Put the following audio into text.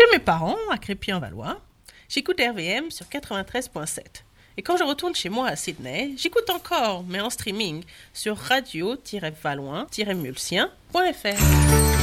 Chez mes parents, à Crépy-en-Valois, j'écoute RVM sur 93.7. Et quand je retourne chez moi à Sydney, j'écoute encore, mais en streaming, sur radio-valois-mulsien.fr.